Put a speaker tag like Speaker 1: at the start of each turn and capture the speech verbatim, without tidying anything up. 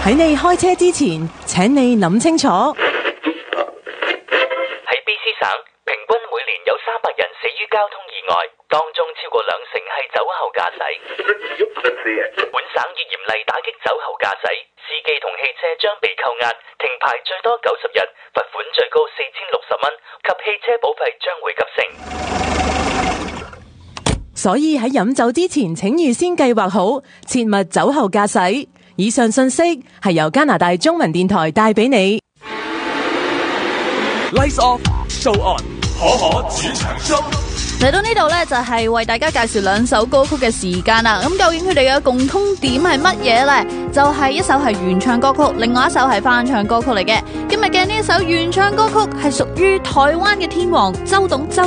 Speaker 1: 喺你開車之前，請你諗清楚。
Speaker 2: 喺 B C 省，平均每年有三百人死於交通意外，當中超過兩成係酒後駕駛。本省已嚴厲打擊酒後駕駛，司機同汽車將被扣押，停牌最多九十日，罰款最高四千六十蚊，及汽車保費將會急升。
Speaker 1: 所以喺飲酒之前，請預先計劃好，切勿酒後駕駛。以上信息係由加拿大中文電台帶俾你。
Speaker 3: Lights off, show on， 可可主場中。
Speaker 4: 嚟到呢度呢，就係為大家介紹兩首歌曲嘅時間啦。咁究竟佢哋嘅共通點係乜嘢呢？就係一首係原唱歌曲，另外一首係翻唱歌曲嚟嘅。今日嘅呢一首原唱歌曲係屬於台灣嘅天王周董周